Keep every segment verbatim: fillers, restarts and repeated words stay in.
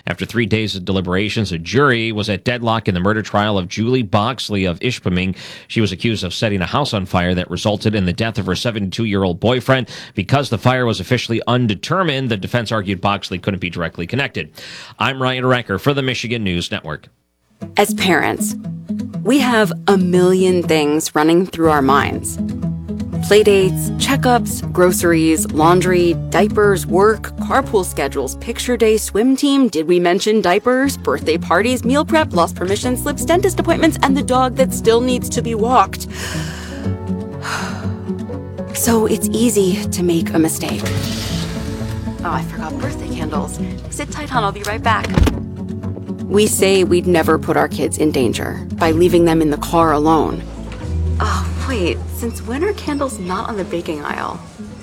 After three days of deliberations, a jury was at deadlock in the murder trial of Julie Boxley of Ishpeming. She was accused of setting a house on fire that resulted in the death of her seventy-two-year-old boyfriend. Because the fire was officially undetermined, the defense argued Boxley couldn't be directly connected. I'm Ryan Recker for the Michigan News Network. As parents, we have a million things running through our minds. Playdates, checkups, groceries, laundry, diapers, work, carpool schedules, picture day, swim team, did we mention diapers, birthday parties, meal prep, lost permission slips, dentist appointments, and the dog that still needs to be walked. So it's easy to make a mistake. Oh, I forgot birthday candles. Sit tight, hon, I'll be right back. We say we'd never put our kids in danger by leaving them in the car alone. Oh, wait, since when are candles not on the baking aisle?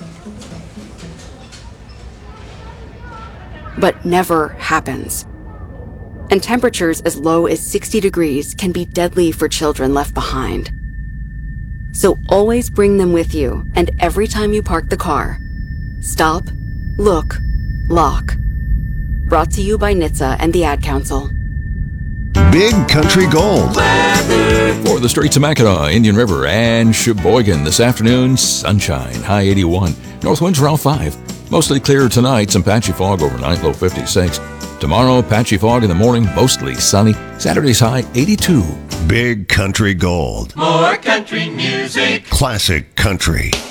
But never happens. And temperatures as low as sixty degrees can be deadly for children left behind. So always bring them with you, and every time you park the car, stop, look, lock. Brought to you by N H T S A and the Ad Council. Big Country Gold. For the streets of Mackinac, Indian River, and Sheboygan this afternoon, sunshine, high eighty-one. North winds around five. Mostly clear tonight, some patchy fog overnight, low fifty-six. Tomorrow, patchy fog in the morning, mostly sunny. Saturday's high eighty-two. Big Country Gold. More country music. Classic country.